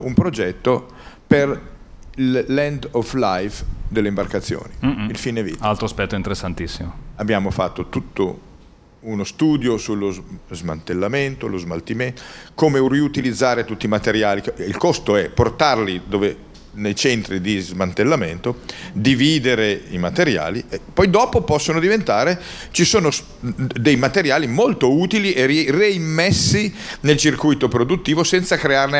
un progetto per l'end of life delle imbarcazioni, il fine vita. Altro aspetto interessantissimo. Abbiamo fatto tutto uno studio sullo smantellamento, lo smaltimento, come riutilizzare tutti i materiali. Il costo è portarli nei centri di smantellamento, dividere i materiali, e poi dopo ci sono dei materiali molto utili e reimmessi nel circuito produttivo senza crearne